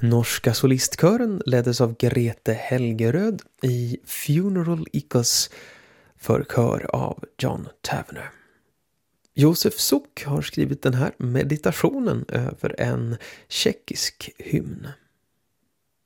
Norska solistkören leddes av Grete Helgeröd i Funeral Echoes för kör av John Tavener. Josef Suk har skrivit den här meditationen över en tjeckisk hymn.